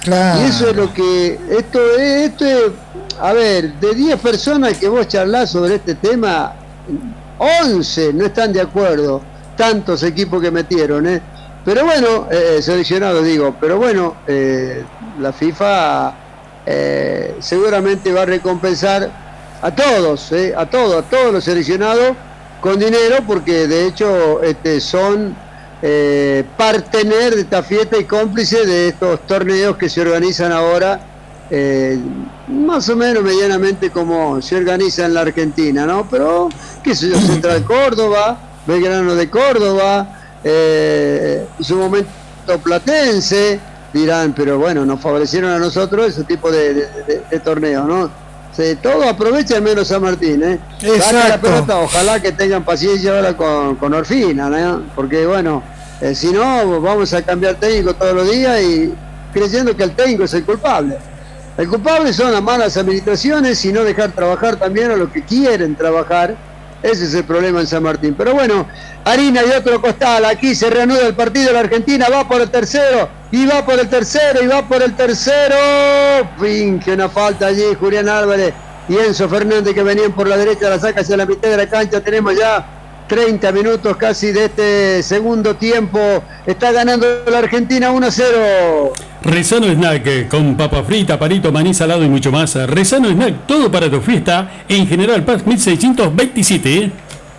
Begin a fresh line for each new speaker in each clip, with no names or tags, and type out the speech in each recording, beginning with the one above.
Claro.
Y eso es lo que, esto es, a ver, de 10 personas que vos charlás sobre este tema, 11 no están de acuerdo, tantos equipos que metieron, ¿eh? Pero bueno, seleccionados digo, pero bueno, la FIFA seguramente va a recompensar a todos, a todos los seleccionados con dinero, porque de hecho son partener de esta fiesta y cómplice de estos torneos que se organizan ahora, más o menos medianamente como se organiza en la Argentina, ¿no? Pero, qué sé yo, Central Córdoba, Belgrano de Córdoba, en su momento Platense, dirán, pero bueno, nos favorecieron a nosotros ese tipo de torneos, ¿no? Todo aprovecha menos San Martín, ¿eh? Gana la pelota, ojalá que tengan paciencia ahora con Orfina, ¿no? Porque bueno, si no, vamos a cambiar técnico todos los días y creyendo que el técnico es el culpable. El culpable son las malas administraciones y no dejar trabajar también a los que quieren trabajar. Ese es el problema en San Martín. Pero bueno, harina y otro costal. Aquí se reanuda el partido. La Argentina va por el tercero. Y va por el tercero. Y va por el tercero. Finge una falta allí. Julián Álvarez y Enzo Fernández, que venían por la derecha. La saca hacia la mitad de la cancha. Tenemos ya 30 minutos casi de este segundo tiempo. Está ganando la Argentina 1-0.
Rezano Snack, con papa frita, palito, maní salado y mucho más. Rezano Snack, todo para tu fiesta. En General Paz 1627.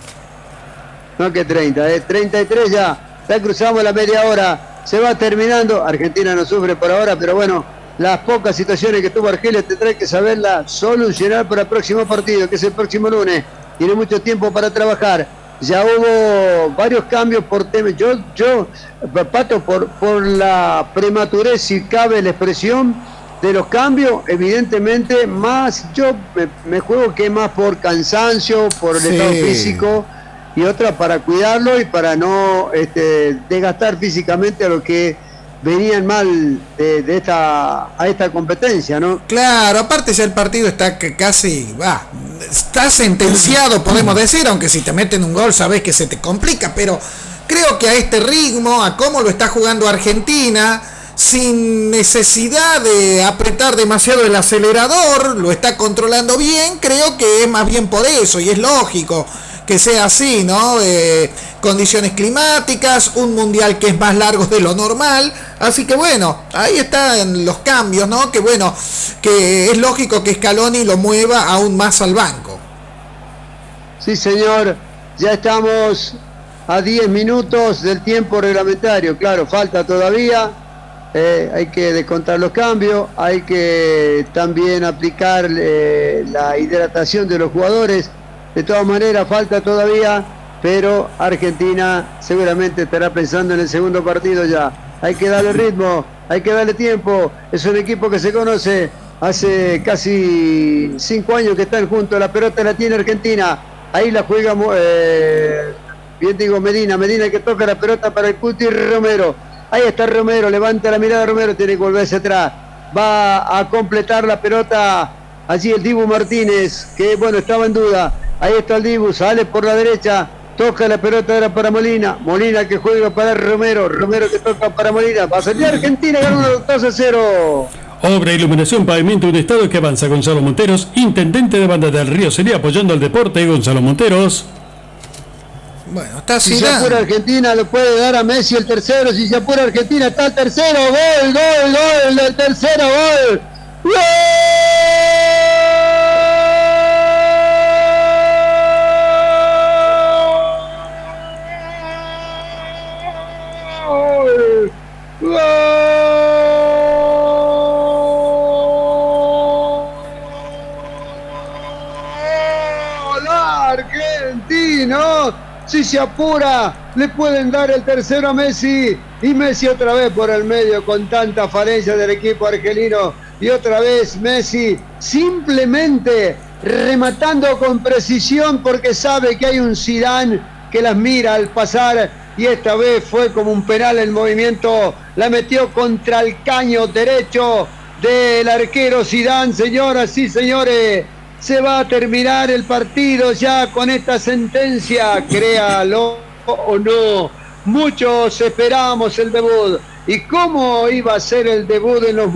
No que 30, 33 ya. Ya cruzamos la media hora. Se va terminando. Argentina no sufre por ahora, pero bueno, las pocas situaciones que tuvo Argelia tendrá que saberla solucionar para el próximo partido, que es el próximo lunes. Tiene mucho tiempo para trabajar. Ya hubo varios cambios por temas. Yo Pato, por la prematurez, si cabe la expresión, de los cambios, evidentemente más yo me juego que más por cansancio, por el estado físico, y otra para cuidarlo y para no desgastar físicamente a los que venían mal a esta competencia, ¿no?
Claro, aparte ya el partido está casi, está sentenciado, podemos decir, aunque si te meten un gol sabés que se te complica, pero creo que a este ritmo, a cómo lo está jugando Argentina, sin necesidad de apretar demasiado el acelerador, lo está controlando bien, creo que es más bien por eso, y es lógico que sea así, ¿no? Condiciones climáticas, un mundial que es más largo de lo normal, así que bueno, ahí están los cambios, ¿no? Que bueno, que es lógico que Scaloni lo mueva aún más al banco.
Sí, señor, ya estamos a 10 minutos del tiempo reglamentario, claro, falta todavía, hay que descontar los cambios, hay que también aplicar la hidratación de los jugadores. De todas maneras, falta todavía, pero Argentina seguramente estará pensando en el segundo partido ya. Hay que darle ritmo, hay que darle tiempo. Es un equipo que se conoce hace casi 5 años que están juntos. La pelota la tiene Argentina. Ahí la juega, bien digo, Medina que toca la pelota para el Cuti Romero. Ahí está Romero, levanta la mirada Romero, tiene que volverse atrás. Va a completar la pelota allí el Dibu Martínez, que bueno, estaba en duda. Ahí está el Dibu, sale por la derecha, toca la pelota ahora para Molina que juega para Romero que toca para Molina, va a salir Argentina, gana 2-0.
Obra, iluminación, pavimento, un estado que avanza. Gonzalo Monteros, intendente de Banda del Río, sería apoyando al deporte. Gonzalo Monteros.
Bueno, está
si se apura Argentina, lo puede dar a Messi el tercero. Si se apura Argentina, está el tercero. Gol, el tercero gol. ¡Gol! Argentino, si se apura, le pueden dar el tercero a Messi, y Messi otra vez por el medio con tanta falencia del equipo argelino, y otra vez Messi simplemente rematando con precisión porque sabe que hay un Zidane que las mira al pasar, y esta vez fue como un penal el movimiento, la metió contra el caño derecho del arquero Zidane. Señoras y señores, se va a terminar el partido ya con esta sentencia, créalo o no, muchos esperamos el debut. ¿Y cómo iba a ser el debut en los